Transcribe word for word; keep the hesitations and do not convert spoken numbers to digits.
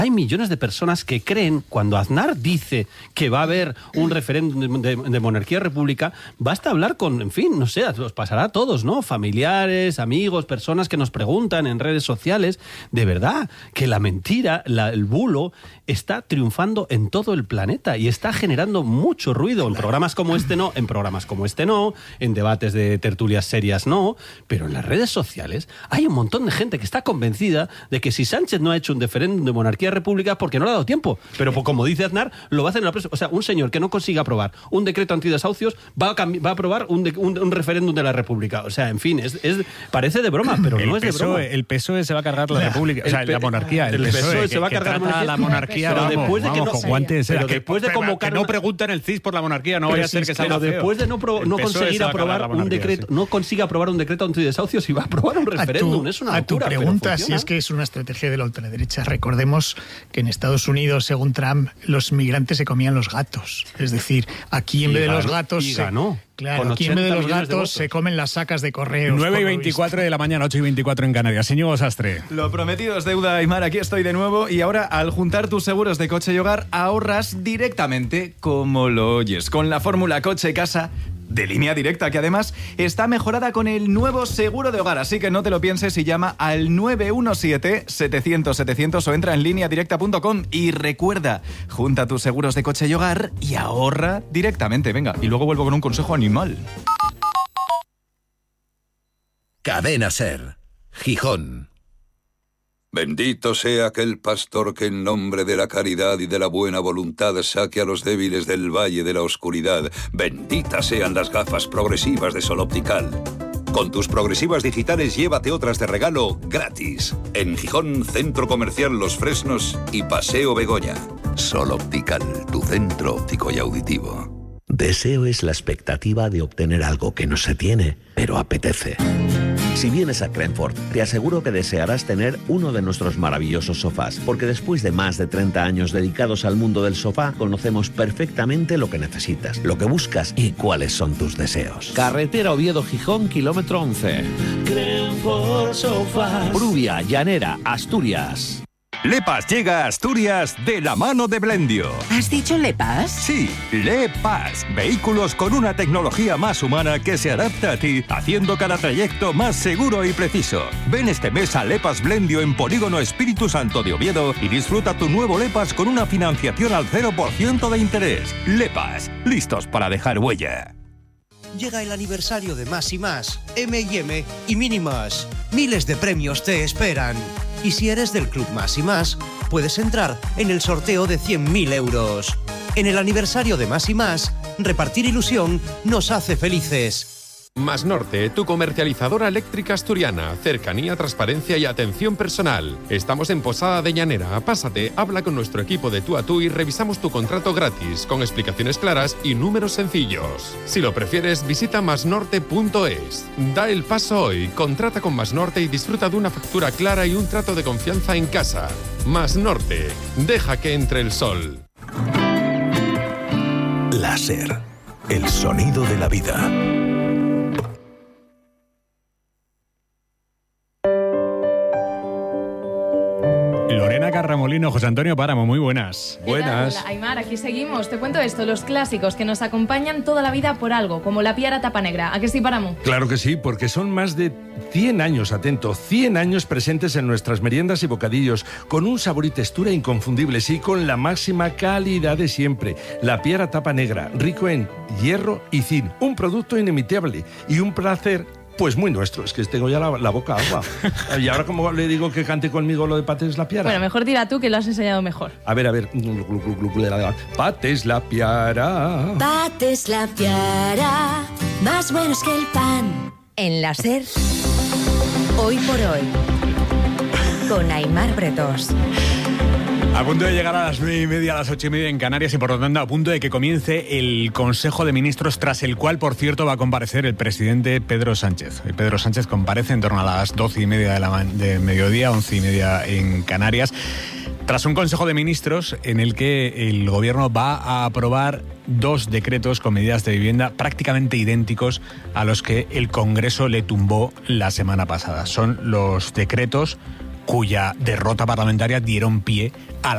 Hay millones de personas que creen, cuando Aznar dice que va a haber un referéndum de, de, de monarquía-república, basta hablar con, en fin, no sé, os pasará a todos, ¿no? Familiares, amigos, personas que nos preguntan en redes sociales, de verdad, que la mentira, la, el bulo, está triunfando en todo el planeta y está generando mucho ruido. En programas como este no, en programas como este no, en debates de tertulias serias no, pero en las redes sociales hay un montón de gente que está convencida de que si Sánchez no ha hecho un referéndum de monarquía-república porque no le ha dado tiempo. Pero pues, como dice Aznar, lo va a hacer en la próxima. O sea, un señor que no consiga aprobar un decreto antidesahucios va a, cambi- va a aprobar un, de- un, un referéndum de la República. O sea, en fin, es, es parece de broma, pero el no es P S O E, de broma. El P S O E se va a cargar la, la República, o sea, P- la monarquía. El, el P S O E, P S O E que, se va a que cargar trata la a la monarquía, pero vamos, después de que vamos, no, con guantes. pero que, después de pero convocar que no una- pregunten el C I S por la monarquía, no Pero vaya a si ser que es salga pero feo. después de no, pro, El no P S O E conseguir se va a cargar aprobar la un monarquía, decreto, sí. no consiga aprobar un decreto antidesahucios y va a aprobar un referéndum. A tu, es una a tu locura. pregunta, pero si funciona. es que es una estrategia de la ultraderecha, recordemos que en Estados Unidos, según Trump, los migrantes se comían los gatos. Es decir, aquí en Y vez de ganó, los gatos... y se- ganó, Claro, con aquí en vez de ochenta los millones de gatos votos. se comen las sacas de correos. nueve y por lo veinticuatro visto. de la mañana, ocho y veinticuatro en Canarias. Íñigo Sastre. Lo prometido es deuda, Aymar, aquí estoy de nuevo y ahora al juntar tus seguros de coche y hogar ahorras directamente como lo oyes, con la fórmula coche-casa de Línea Directa, que además está mejorada con el nuevo seguro de hogar, así que no te lo pienses y llama al nueve uno siete, setecientos, setecientos o entra en línea directa punto com y recuerda, junta tus seguros de coche y hogar y ahorra directamente. Venga, y luego vuelvo con un consejo animal. Cadena Ser, Gijón. Bendito sea aquel pastor que en nombre de la caridad y de la buena voluntad saque a los débiles del valle de la oscuridad. Benditas sean las gafas progresivas de Sol Optical. Con tus progresivas digitales llévate otras de regalo gratis. En Gijón, Centro Comercial Los Fresnos y Paseo Begoña. Sol Optical, tu centro óptico y auditivo. Deseo es la expectativa de obtener algo que no se tiene, pero apetece. Si vienes a Crenford, te aseguro que desearás tener uno de nuestros maravillosos sofás, porque después de más de treinta años dedicados al mundo del sofá, conocemos perfectamente lo que necesitas, lo que buscas y cuáles son tus deseos. Carretera Oviedo-Gijón, kilómetro once. Crenford Sofás. Pruvia, Llanera, Asturias. Lepas llega a Asturias de la mano de Blendio. ¿Has dicho Lepas? Sí, Lepas. Vehículos con una tecnología más humana que se adapta a ti, haciendo cada trayecto más seguro y preciso. Ven este mes a Lepas Blendio en Polígono Espíritu Santo de Oviedo y disfruta tu nuevo Lepas con una financiación al cero por ciento de interés. Lepas, listos para dejar huella. Llega el aniversario de Más y Más, eme y eme y Minimas. Miles de premios te esperan. Y si eres del Club Más y Más, puedes entrar en el sorteo de cien mil euros. En el aniversario de Más y Más, repartir ilusión nos hace felices. Más Norte, tu comercializadora eléctrica asturiana. Cercanía, transparencia y atención personal. Estamos en Posada de Llanera. Pásate, habla con nuestro equipo de tú a tú y revisamos tu contrato gratis, con explicaciones claras y números sencillos. Si lo prefieres, visita masnorte punto es. Da el paso hoy, contrata con Más Norte y disfruta de una factura clara y un trato de confianza en casa. Más Norte, deja que entre el sol. Láser, el sonido de la vida. Lorena Carramolino, José Antonio Páramo, muy buenas. Buenas. Hola, Aymar, aquí seguimos. Te cuento esto, los clásicos que nos acompañan toda la vida por algo, como la piara tapa negra. ¿A qué sí, Páramo? Claro que sí, porque son más de cien años, atento, cien años presentes en nuestras meriendas y bocadillos, con un sabor y textura inconfundibles y con la máxima calidad de siempre. La piara tapa negra, rico en hierro y zinc, un producto inimitable y un placer pues muy nuestro. Es que tengo ya la, la boca agua. Y ahora, como le digo que cante conmigo lo de Pates la piara. Bueno, mejor tira tú, que lo has enseñado mejor. A ver, a ver. Pates la piara. Pates la piara, más buenos que el pan. En la SER, hoy por hoy, con Aymar Bretós. A punto de llegar a las nueve y media, a las ocho y media en Canarias y por lo tanto a punto de que comience el Consejo de Ministros, tras el cual, por cierto, va a comparecer el presidente Pedro Sánchez. Pedro Sánchez comparece en torno a las doce y media de, la, de mediodía, once y media en Canarias, tras un Consejo de Ministros en el que el Gobierno va a aprobar dos decretos con medidas de vivienda prácticamente idénticos a los que el Congreso le tumbó la semana pasada. Son los decretos cuya derrota parlamentaria dieron pie a la